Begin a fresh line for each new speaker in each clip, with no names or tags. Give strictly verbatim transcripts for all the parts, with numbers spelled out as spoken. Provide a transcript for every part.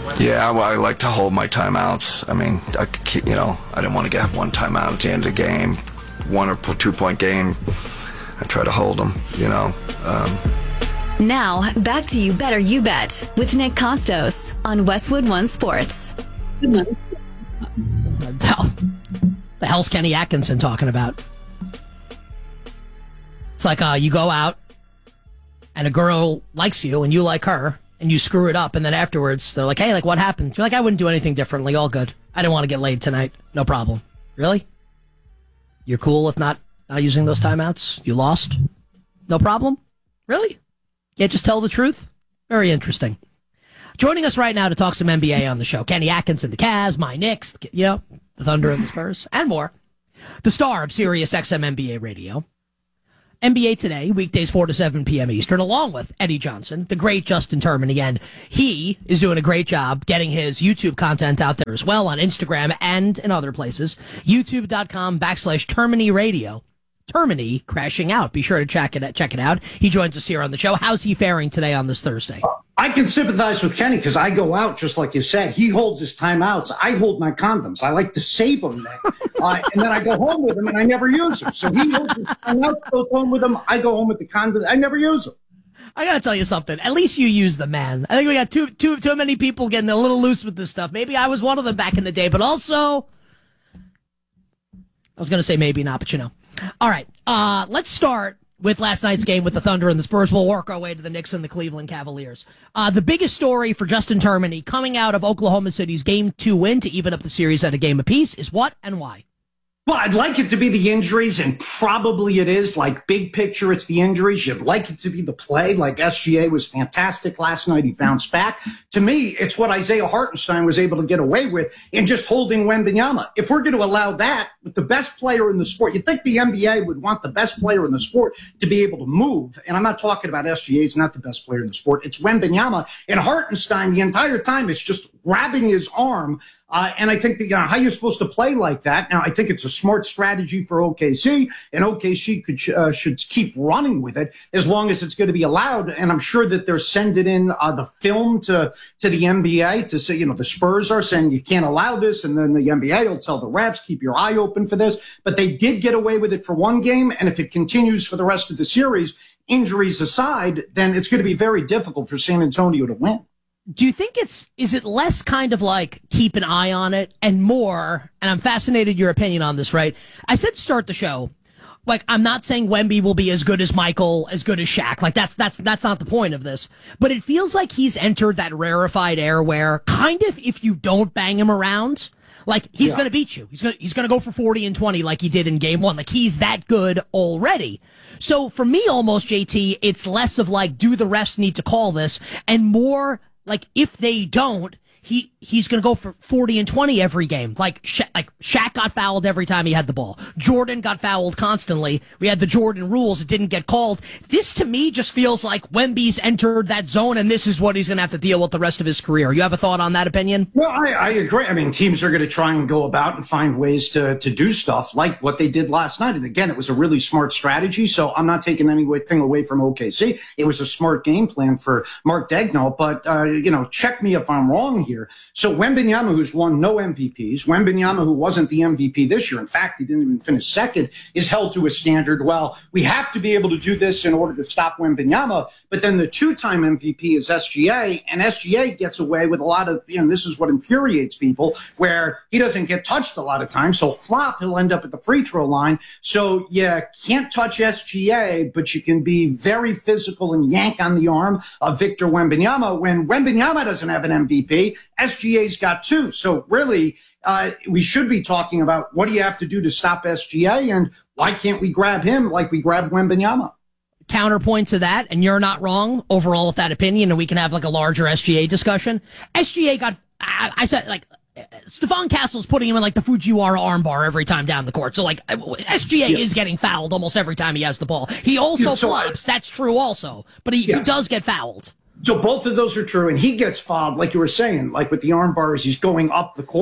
Yeah, well, I like to hold my timeouts. I mean, I could keep, you know, I didn't want to get one timeout at the end of the game, one or two point game. I try to hold them, you know. Um,
now, back to You Better You Bet with Nick Costos on Westwood One Sports.
The hell, the hell's Kenny Atkinson talking about? It's like uh, you go out and a girl likes you and you like her and you screw it up, and then afterwards they're like, hey, like, what happened? You're like, I wouldn't do anything differently. All good. I didn't want to get laid tonight. No problem. Really? You're cool with not, not using those timeouts? You lost? No problem? Really? Can't just tell the truth? Very interesting. Joining us right now to talk some N B A on the show, Kenny Atkinson, the Cavs, my Knicks, the, you know, the Thunder and the Spurs, and more. The star of Sirius X M N B A Radio. N B A Today, weekdays four to seven p.m. Eastern, along with Eddie Johnson, the great Justin Termini, and he is doing a great job getting his YouTube content out there as well on Instagram and in other places. YouTube.com backslash Termini Radio. Termini crashing out. Be sure to check it, check it out. He joins us here on the show. How's he faring today on this Thursday?
I can sympathize with Kenny because I go out just like you said. He holds his timeouts. I hold my condoms. I like to save them then. Uh, and then I go home with them and I never use them. So he holds his timeouts, goes home with them. I go home with the condoms. I never use them.
I gotta tell you something. At least you use them, man. I think we got too too too many people getting a little loose with this stuff. Maybe I was one of them back in the day, but also I was gonna say maybe not, but you know. All right, uh, let's start with last night's game with the Thunder and the Spurs. We'll work our way to the Knicks and the Cleveland Cavaliers. Uh, the biggest story for Justin Termini coming out of Oklahoma City's game two win to even up the series at a game apiece is what and why?
Well, I'd like it to be the injuries, and probably it is. Like, big picture, it's the injuries. You'd like it to be the play. Like, S G A was fantastic last night. He bounced back. To me, it's what Isaiah Hartenstein was able to get away with in just holding Wembanyama. If we're going to allow that with the best player in the sport, you'd think the N B A would want the best player in the sport to be able to move. And I'm not talking about S G A. He's not the best player in the sport. It's Wembanyama. And Hartenstein, the entire time, is just grabbing his arm. Uh, and I think, that, you know, how you're supposed to play like that. Now, I think it's a smart strategy for O K C, and O K C could, uh, should keep running with it as long as it's going to be allowed. And I'm sure that they're sending in uh, the film to, to the N B A to say, you know, the Spurs are saying you can't allow this. And then the N B A will tell the refs, keep your eye open for this. But they did get away with it for one game. And if it continues for the rest of the series, injuries aside, then it's going to be very difficult for San Antonio to win.
Do you think it's, is it less kind of like keep an eye on it and more, and I'm fascinated your opinion on this, right? I said to start the show, like, I'm not saying Wemby will be as good as Michael, as good as Shaq. Like, that's, that's, that's not the point of this. But it feels like he's entered that rarefied air where kind of if you don't bang him around, like, he's yeah. going to beat you. He's going to, he's going to go for forty and twenty like he did in game one. Like, he's that good already. So for me, almost, J T, it's less of like, do the refs need to call this, and more like, if they don't, he he's going to go for forty and twenty every game. Like, Sha- like Shaq got fouled every time he had the ball. Jordan got fouled constantly. We had the Jordan rules. It didn't get called. This, to me, just feels like Wemby's entered that zone, and this is what he's going to have to deal with the rest of his career. You have a thought on that opinion?
Well, I, I agree. I mean, teams are going to try and go about and find ways to, to do stuff like what they did last night. And again, it was a really smart strategy, so I'm not taking anything away from O K C. It was a smart game plan for Mark Daigneault, but, uh, you know, check me if I'm wrong here. So Wembanyama, who's won no M V Ps, Wembanyama, who wasn't the M V P this year, in fact, he didn't even finish second, is held to a standard. Well, we have to be able to do this in order to stop Wembanyama. But then the two-time M V P is S G A, and S G A gets away with a lot of, you know, this is what infuriates people, where he doesn't get touched a lot of times. So flop, he'll end up at the free throw line. So you can't touch S G A, but you can be very physical and yank on the arm of Victor Wembanyama. When Wembanyama doesn't have an M V P, S G A's got two. So really, uh, we should be talking about what do you have to do to stop S G A, and why can't we grab him like we grabbed Wembanyama?
Counterpoint to that, and you're not wrong overall with that opinion, and we can have like a larger S G A discussion. S G A got, I, I said, like, Stephon Castle's putting him in like the Fujiwara armbar every time down the court. So like S G A yeah. is getting fouled almost every time he has the ball. He also yeah, so flops. I, That's true also, but he, yes. he does get fouled.
So both of those are true, and he gets fouled, like you were saying, like with the arm bars, he's going up the court.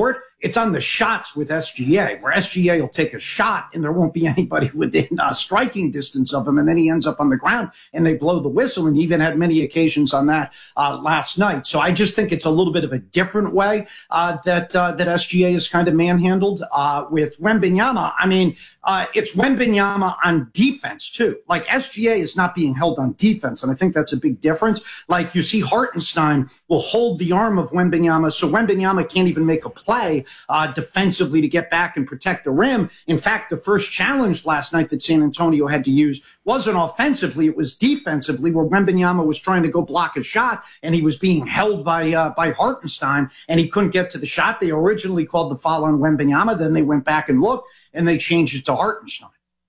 it's on the shots with S G A, where S G A will take a shot and there won't be anybody within uh, striking distance of him, and then he ends up on the ground and they blow the whistle, and he even had many occasions on that uh, last night. So I just think it's a little bit of a different way uh, that uh, that S G A is kind of manhandled. Uh, with Wembanyama, I mean, uh, it's Wembanyama on defense too. Like S G A is not being held on defense, and I think that's a big difference. Like you see Hartenstein will hold the arm of Wembanyama, so Wembanyama can't even make a play uh, defensively to get back and protect the rim. In fact, the first challenge last night that San Antonio had to use wasn't offensively, it was defensively, where Wembanyama was trying to go block a shot, and he was being held by uh, by Hartenstein, and he couldn't get to the shot. They originally called the foul on Wembanyama, then they went back and looked, and they changed it to Hartenstein.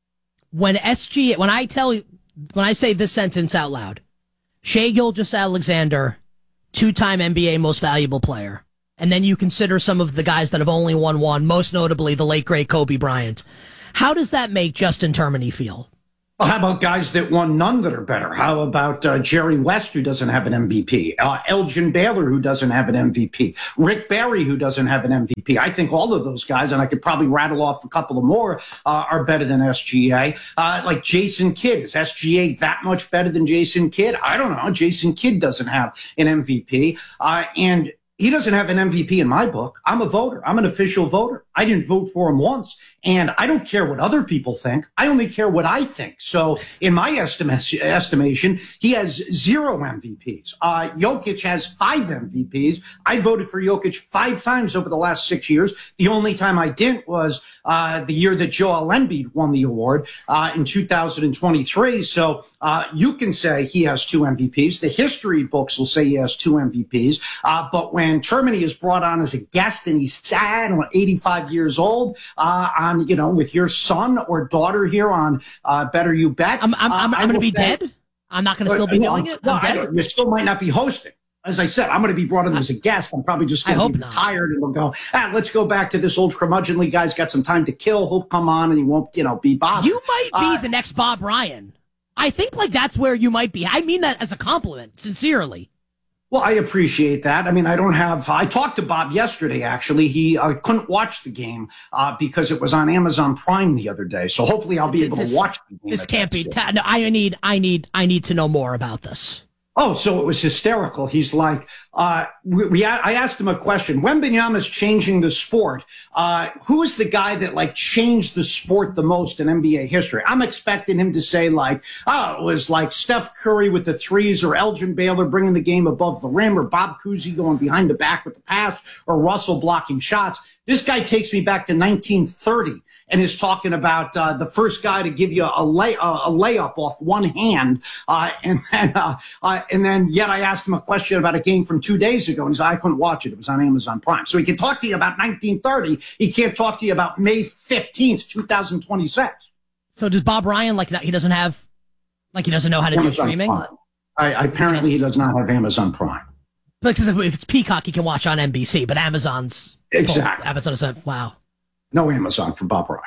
When S G, when I tell you, when I say this sentence out loud, Shai Gilgeous-Alexander, two-time N B A most valuable player, and then you consider some of the guys that have only won one, most notably the late, great Kobe Bryant. How does that make Justin Termini feel?
Well, how about guys that won none that are better? How about uh, Jerry West, who doesn't have an M V P? Uh, Elgin Baylor, who doesn't have an M V P? Rick Barry, who doesn't have an M V P? I think all of those guys, and I could probably rattle off a couple of more, uh, are better than S G A. Uh, like Jason Kidd. Is S G A that much better than Jason Kidd? I don't know. Jason Kidd doesn't have an M V P. Uh, and he doesn't have an M V P in my book. I'm a voter. I'm an official voter. I didn't vote for him once, and I don't care what other people think. I only care what I think. So in my estima- estimation, he has zero M V Ps. Uh, Jokic has five M V Ps. I voted for Jokic five times over the last six years. The only time I didn't was uh, the year that Joel Embiid won the award uh, in two thousand twenty-three. So uh, you can say he has two M V Ps. The history books will say he has two M V Ps. Uh, but when Termini is brought on as a guest and he's sad and eighty-five years old, uh, on, you know, with your son or daughter here on uh, Better You Bet.
I'm, I'm, I'm,
uh,
I'm going to be
say,
dead? I'm not going to still be
well,
doing it?
Well,
I'm dead?
you still might not be hosting. As I said, I'm going to be brought in as a guest. I'm probably just going to be tired, and we'll go, ah, let's go back to this old curmudgeonly guy's got some time to kill. He'll come on and he won't, you know, be bothered.
You might be
uh,
the next Bob Ryan. I think like that's where you might be. I mean that as a compliment, sincerely.
Well, I appreciate that. I mean, I don't have, I talked to Bob yesterday, actually. He uh, couldn't watch the game uh, because it was on Amazon Prime the other day. So hopefully I'll be able
this,
to watch the game.
This can't be, ta- no, I need, I need, I need to know more about this.
Oh, so it was hysterical. He's like, uh, we, we, I asked him a question. Wembanyama's changing the sport. Uh, who is the guy that like changed the sport the most in N B A history? I'm expecting him to say like, oh, it was like Steph Curry with the threes, or Elgin Baylor bringing the game above the rim, or Bob Cousy going behind the back with the pass, or Russell blocking shots. This guy takes me back to nineteen thirty and is talking about uh, the first guy to give you a, lay, uh, a layup off one hand, uh, and then uh, uh, and then yet I asked him a question about a game from two days ago, and he said I couldn't watch it; it was on Amazon Prime. So he can talk to you about nineteen thirty. He can't talk to you about May fifteenth, two thousand twenty-six.
So does Bob Ryan like he doesn't have, like he doesn't know how to
Amazon
do streaming?
I, I, apparently, he does not have Amazon Prime.
Because if it's Peacock, he can watch on N B C, but Amazon's
exactly.
Amazon is a, wow.
No Amazon for Bob Ryan.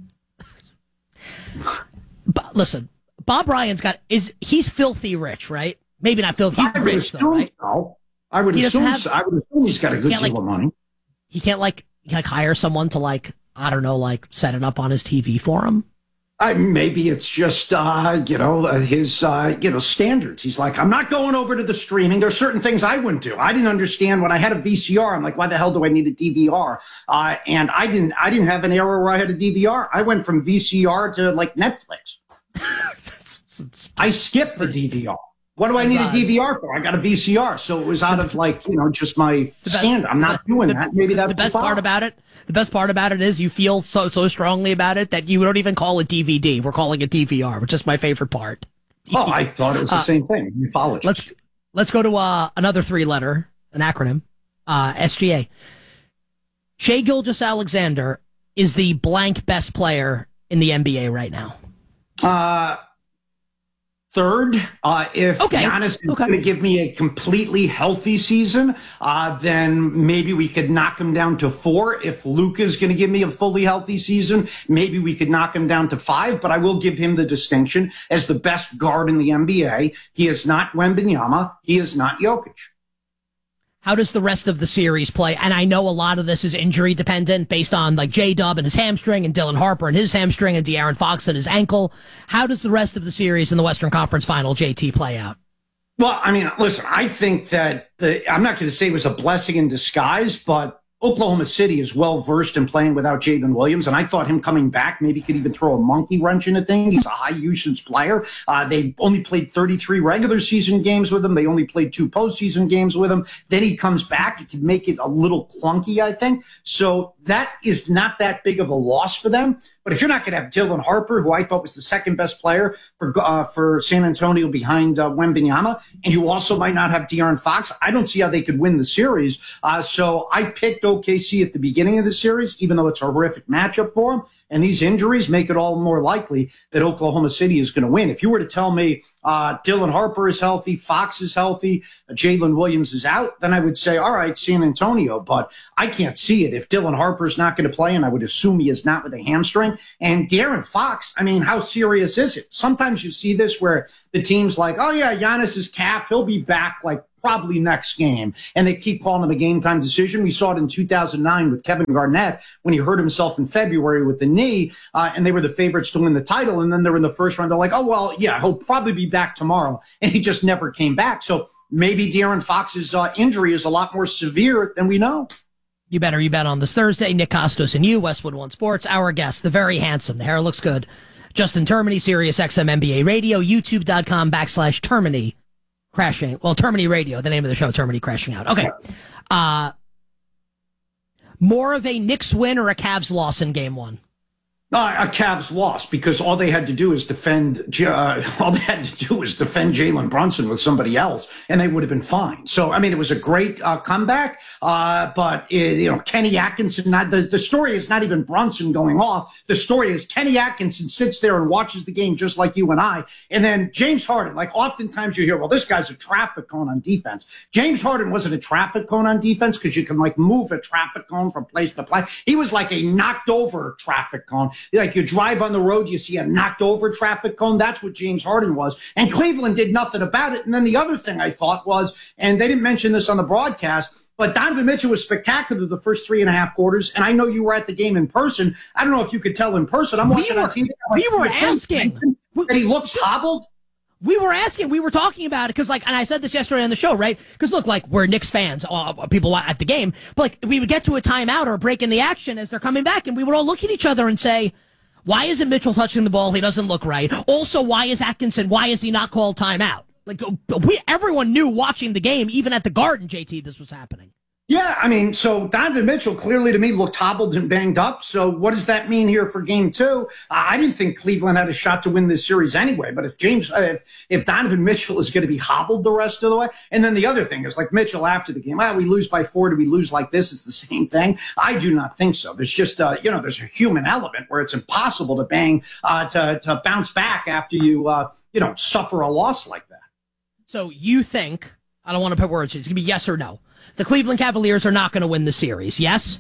But listen, Bob Ryan's got is he's filthy rich, right? Maybe not filthy
I would
rich,
assume
though, right?
so. I would
He
assume.
doesn't have-
so. I would assume he's got a good deal
like-
of money.
He can't like like hire someone to like I don't know, like set it up on his T V for him.
Uh, maybe it's just, uh, you know, uh, his, uh, you know, standards. He's like, I'm not going over to the streaming. There's certain things I wouldn't do. I didn't understand when I had a V C R. I'm like, why the hell do I need a D V R? Uh, and I didn't, I didn't have an era where I had a D V R. I went from V C R to like Netflix. I skipped the D V R. What do I need a D V R for? I got a V C R. So it was out of like, you know, just my standard. I'm not doing that. Maybe that's
the best part about it. The best part about it is you feel so, so strongly about it that you don't even call it D V D. We're calling it D V R, which is my favorite part.
Oh, I thought it was the uh, same thing. Apologies.
Let's, let's go to, uh, another three letter, an acronym, uh, S G A. Shai Gilgeous-Alexander is the blank best player in the N B A right now.
Uh, Third, uh, if
okay.
Giannis is
okay.
going to give me a completely healthy season, uh, then maybe we could knock him down to four. If Luka is going to give me a fully healthy season, maybe we could knock him down to five. But I will give him the distinction as the best guard in the N B A. He is not Wembanyama. He is not Jokic.
How does the rest of the series play? And I know a lot of this is injury dependent based on like J-Dub and his hamstring and Dylan Harper and his hamstring and De'Aaron Fox and his ankle. How does the rest of the series in the Western Conference Final, J T, play out?
Well, I mean, listen, I think that the, I'm not going to say it was a blessing in disguise, but Oklahoma City is well versed in playing without Jalen Williams, and I thought him coming back maybe could even throw a monkey wrench into things. He's a high usage player. Uh, they only played thirty-three regular season games with him. They only played two postseason games with him. Then he comes back. It could make it a little clunky, I think. So that is not that big of a loss for them. But if you're not going to have Dylan Harper, who I thought was the second best player for uh, for San Antonio behind uh, Wembanyama, and you also might not have De'Aaron Fox, I don't see how they could win the series. Uh, so I picked O K C at the beginning of the series, even though it's a horrific matchup for them. And these injuries make it all more likely that Oklahoma City is going to win. If you were to tell me uh, Dylan Harper is healthy, Fox is healthy, uh, Jalen Williams is out, then I would say, all right, San Antonio. But I can't see it. If Dylan Harper is not going to play, and I would assume he is not with a hamstring, and De'Aaron Fox, I mean, how serious is it? Sometimes you see this where the team's like, oh, yeah, Giannis's calf, he'll be back like probably next game. And they keep calling it a game time decision. We saw it in two thousand nine with Kevin Garnett when he hurt himself in February with the knee, uh, and they were the favorites to win the title. And then they're in the first round. They're like, oh, well, yeah, he'll probably be back tomorrow. And he just never came back. So maybe De'Aaron Fox's uh, injury is a lot more severe than we know.
You better, you bet on this Thursday. Nick Costos and you, Westwood One Sports. Our guest, the very handsome, the hair looks good, Justin Termini, Sirius X M N B A Radio, YouTube.com backslash Termini. Crashing. Well, Termini Radio, the name of the show, Termini Crashing Out. Okay. Uh, more of a Knicks win or a Cavs loss in game one?
Uh, a Cavs loss, because all they had to do is defend. Uh, all they had to do was defend Jalen Brunson with somebody else, and they would have been fine. So, I mean, it was a great uh, comeback. Uh, but it, you know, Kenny Atkinson. Not the the story is not even Brunson going off. The story is Kenny Atkinson sits there and watches the game just like you and I. And then James Harden. Like oftentimes you hear, well, this guy's a traffic cone on defense. James Harden wasn't a traffic cone on defense because you can like move a traffic cone from place to place. He was like a knocked over traffic cone. Like you drive on the road, you see a knocked over traffic cone. That's what James Harden was. And Cleveland did nothing about it. And then the other thing I thought was, and they didn't mention this on the broadcast, but Donovan Mitchell was spectacular the first three and a half quarters. And I know you were at the game in person. I don't know if you could tell in person. I'm watching
we were,
on T V.
We were asking.
And he looks hobbled.
We were asking, we were talking about it, because, like, and I said this yesterday on the show, right? Because, look, like, we're Knicks fans, uh, people at the game, but, like, we would get to a timeout or a break in the action as they're coming back, and we would all look at each other and say, why isn't Mitchell touching the ball? He doesn't look right. Also, why is Atkinson, why is he not called timeout? Like, we, everyone knew watching the game, even at the Garden, J T, this was happening.
Yeah, I mean, so Donovan Mitchell clearly to me looked hobbled and banged up. So what does that mean here for game two? Uh, I didn't think Cleveland had a shot to win this series anyway. But if James, uh, if if Donovan Mitchell is going to be hobbled the rest of the way, and then the other thing is like Mitchell after the game, ah, we lose by four, do we lose like this? It's the same thing. I do not think so. There's just uh, you know, there's a human element where it's impossible to bang uh, to to bounce back after you uh, you know suffer a loss like that.
So you think? I don't want to put words. It's going to be yes or no. The Cleveland Cavaliers are not going to win the series, yes?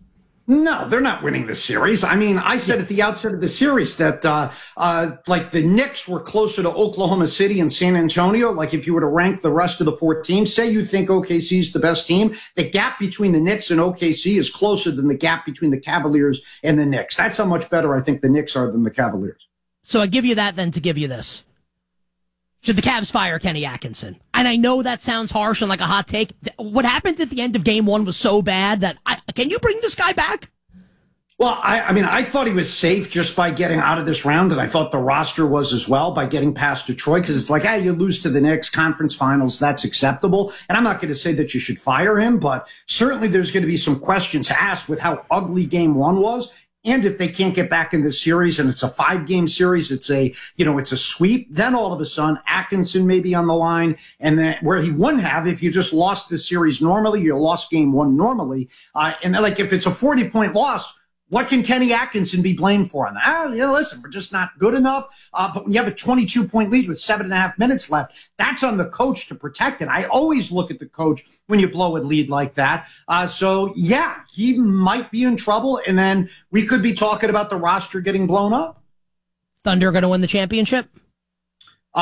No, they're not winning the series. I mean, I said at the outset of the series that, uh, uh, like the Knicks were closer to Oklahoma City and San Antonio. Like if you were to rank the rest of the four teams, say you think O K C is the best team, the gap between the Knicks and O K C is closer than the gap between the Cavaliers and the Knicks. That's how much better I think the Knicks are than the Cavaliers.
So I give you that then to give you this. Should the Cavs fire Kenny Atkinson? And I know that sounds harsh and like a hot take. What happened at the end of game one was so bad that I, can you bring this guy back?
Well, I, I mean, I thought he was safe just by getting out of this round, and I thought the roster was as well by getting past Detroit, because it's like, hey, you lose to the Knicks, conference finals, that's acceptable. And I'm not going to say that you should fire him, but certainly there's going to be some questions asked with how ugly game one was. And if they can't get back in this series and it's a five game series, it's a, you know, it's a sweep, then all of a sudden Atkinson may be on the line, and then where he wouldn't have if you just lost the series normally, you lost game one normally. Uh, and then like if it's a forty point loss, what can Kenny Atkinson be blamed for on that? Ah, you know, listen, we're just not good enough. Uh, but when you have a twenty-two point lead with seven and a half minutes left, that's on the coach to protect it. I always look at the coach when you blow a lead like that. Uh, so, yeah, he might be in trouble. And then we could be talking about the roster getting blown up.
Thunder going to win the championship?
Uh,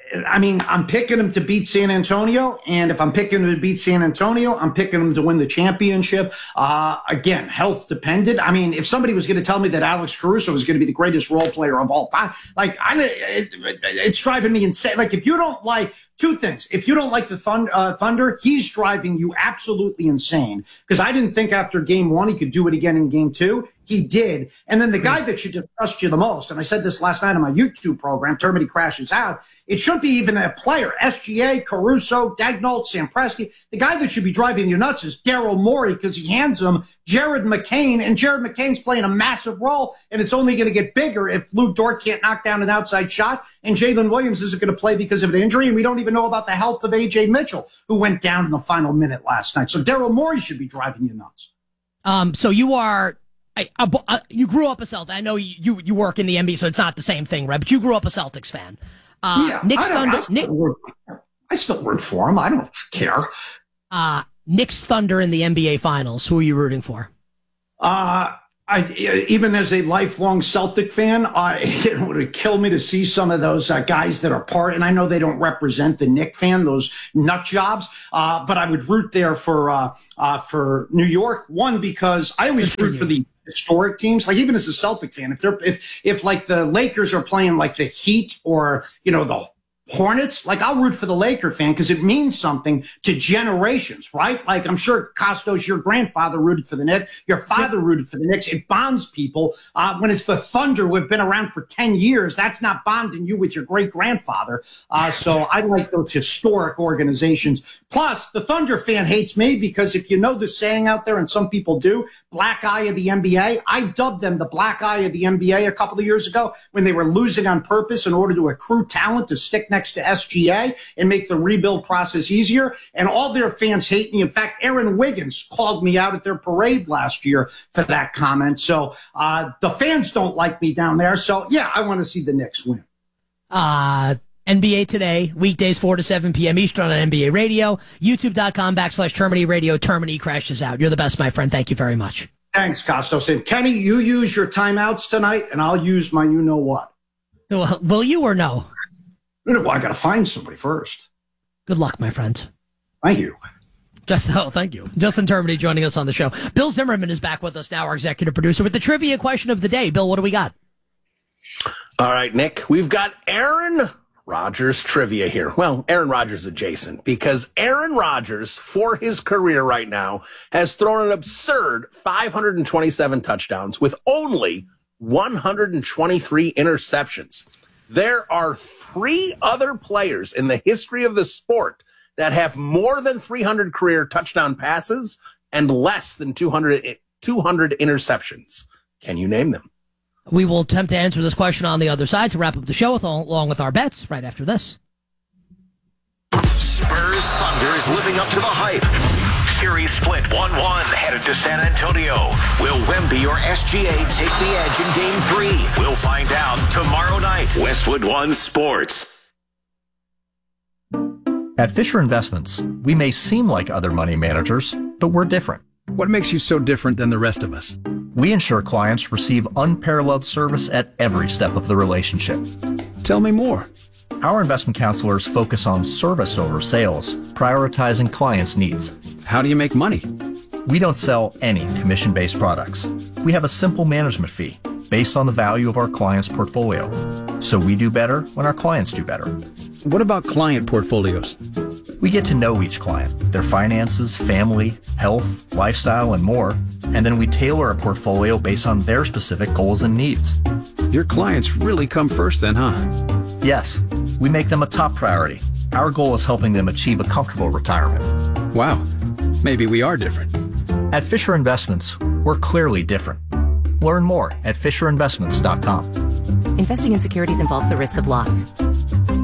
I mean, I'm picking them to beat San Antonio, and if I'm picking them to beat San Antonio, I'm picking them to win the championship. Uh, again, health dependent. I mean, if somebody was going to tell me that Alex Caruso was going to be the greatest role player of all time, like, I, it, it's driving me insane. Like, if you don't like two things, if you don't like the Thunder, uh, Thunder, he's driving you absolutely insane. Because I didn't think after game one he could do it again in game two. He did. And then the guy that should trust you the most, and I said this last night on my YouTube program, Termity Crashes Out, it should be even a player. S G A, Caruso, Daignault, Sam Presti. The guy that should be driving you nuts is Daryl Morey, because he hands him Jared McCain, and Jared McCain's playing a massive role, and it's only going to get bigger if Lou Dort can't knock down an outside shot, and Jalen Williams isn't going to play because of an injury, and we don't even know about the health of A J Mitchell, who went down in the final minute last night. So Daryl Morey should be driving you nuts.
Um, so you are... I, uh, you grew up a Celtic. I know you, you you work in the N B A, so it's not the same thing, right? But you grew up a Celtics fan. Uh,
yeah,
Knicks
I,
Thunder.
I, still
Nick,
root, I still root for him. I don't care.
Uh, Knicks Thunder in the N B A Finals. Who are you rooting for?
Uh, I, even as a lifelong Celtic fan, I, it would kill me to see some of those uh, guys that are part, and I know they don't represent the Knick fan, those nut jobs, uh, but I would root there for uh, uh, for New York. One, because I always root for the historic teams. Like, even as a Celtic fan, if they're if if like the Lakers are playing like the Heat or, you know, the Hornets, like, I'll root for the Laker fan because it means something to generations, right? Like, I'm sure, Costos, your grandfather rooted for the Knicks. Your father rooted for the Knicks. It bonds people. Uh, when it's the Thunder, who have been around for ten years, that's not bonding you with your great-grandfather. Uh, so I like those historic organizations. Plus, the Thunder fan hates me because if you know the saying out there, and some people do, black eye of the N B A, I dubbed them the black eye of the N B A a couple of years ago when they were losing on purpose in order to accrue talent to stick next to S G A and make the rebuild process easier. And all their fans hate me. In fact, Aaron Wiggins called me out at their parade last year for that comment. So uh, the fans don't like me down there. So, yeah, I want to see the Knicks win.
Uh, N B A Today, weekdays four to seven p.m. Eastern on N B A Radio, youtube.com backslash Termity Radio. Termity Crashes Out. You're the best, my friend. Thank you very much.
Thanks, Costos. And Kenny, you use your timeouts tonight, and I'll use my you-know-what.
Well, will you or no?
Well, I got to find somebody first.
Good luck, my friend.
Thank you.
Just, oh, thank you. Justin Termity joining us on the show. Bill Zimmerman is back with us now, our executive producer, with the trivia question of the day. Bill, what do we got?
All right, Nick, we've got Aaron Rodgers trivia here. Well, Aaron Rodgers adjacent, because Aaron Rodgers, for his career right now, has thrown an absurd five hundred twenty-seven touchdowns with only one hundred twenty-three interceptions. There are three other players in the history of the sport that have more than three hundred career touchdown passes and less than two hundred, two hundred interceptions. Can you name them?
We will attempt to answer this question on the other side to wrap up the show with, along with our bets right after this.
Spurs Thunder is living up to the hype. Series split one one headed to San Antonio. Will Wemby or S G A take the edge in game three? We'll find out tomorrow night. Westwood One Sports.
At Fisher Investments, we may seem like other money managers, but we're different.
What makes you so different than the rest of us?
We ensure clients receive unparalleled service at every step of the relationship.
Tell me more.
Our investment counselors focus on service over sales, prioritizing clients' needs.
How do you make money?
We don't sell any commission-based products. We have a simple management fee based on the value of our client's portfolio. So we do better when our clients do better.
What about client portfolios?
We get to know each client, their finances, family, health, lifestyle, and more, and then we tailor a portfolio based on their specific goals and needs.
Your clients really come first then, huh?
Yes, we make them a top priority. Our goal is helping them achieve a comfortable retirement.
Wow, maybe we are different.
At Fisher Investments, we're clearly different. Learn more at fisher investments dot com.
Investing in securities involves the risk of loss.